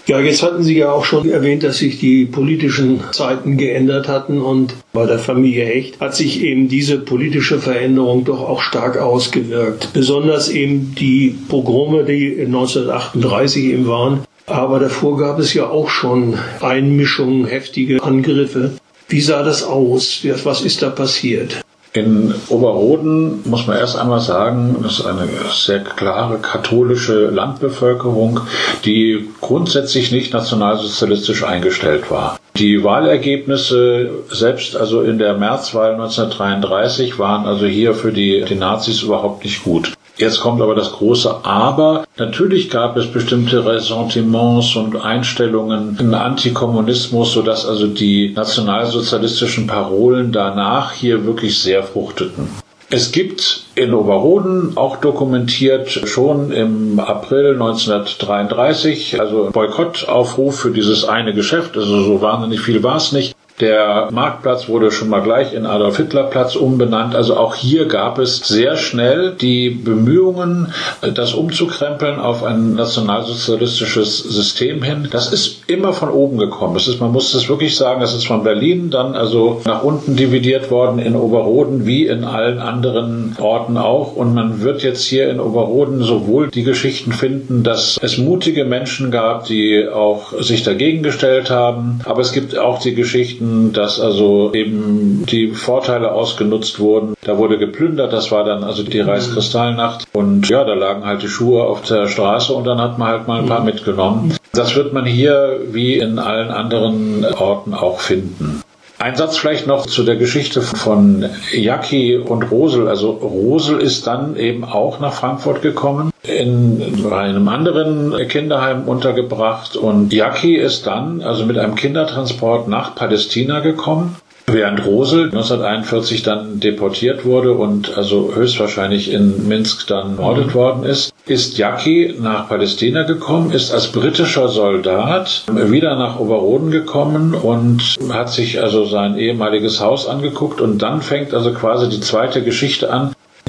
Ja, jetzt hatten Sie ja auch schon erwähnt, dass sich die politischen Zeiten geändert hatten und bei der Familie Hecht hat sich eben diese politische Veränderung doch auch stark ausgewirkt. Besonders eben die Pogrome, die 1938 eben waren. Aber davor gab es ja auch schon Einmischungen, heftige Angriffe. Wie sah das aus? Was ist da passiert? In Oberroden muss man erst einmal sagen, das ist eine sehr klare katholische Landbevölkerung, die grundsätzlich nicht nationalsozialistisch eingestellt war. Die Wahlergebnisse, selbst also in der Märzwahl 1933, waren also hier für die Nazis überhaupt nicht gut. Jetzt kommt aber das große Aber. Natürlich gab es bestimmte Ressentiments und Einstellungen in Antikommunismus, sodass also die nationalsozialistischen Parolen danach hier wirklich sehr fruchteten. Es gibt in Oberroden auch dokumentiert schon im April 1933, also Boykottaufruf für dieses eine Geschäft, also so wahnsinnig viel war es nicht. Der Marktplatz wurde schon mal gleich in Adolf-Hitler-Platz umbenannt. Also auch hier gab es sehr schnell die Bemühungen, das umzukrempeln auf ein nationalsozialistisches System hin. Das ist immer von oben gekommen. Man muss das wirklich sagen, das ist von Berlin dann also nach unten dividiert worden in Oberroden wie in allen anderen Orten auch. Und man wird jetzt hier in Oberroden sowohl die Geschichten finden, dass es mutige Menschen gab, die auch sich dagegen gestellt haben. Aber es gibt auch die Geschichten, dass also eben die Vorteile ausgenutzt wurden. Da wurde geplündert, das war dann also die Reichskristallnacht. Und ja, da lagen halt die Schuhe auf der Straße und dann hat man halt mal ein paar mitgenommen. Das wird man hier wie in allen anderen Orten auch finden. Ein Satz vielleicht noch zu der Geschichte von Jackie und Rosel. Also Rosel ist dann eben auch nach Frankfurt gekommen, in einem anderen Kinderheim untergebracht und Jackie ist dann also mit einem Kindertransport nach Palästina gekommen, während Rosel 1941 dann deportiert wurde und also höchstwahrscheinlich in Minsk dann ermordet worden ist Jackie nach Palästina gekommen, ist als britischer Soldat wieder nach Oberroden gekommen und hat sich also sein ehemaliges Haus angeguckt und dann fängt also quasi die zweite Geschichte an.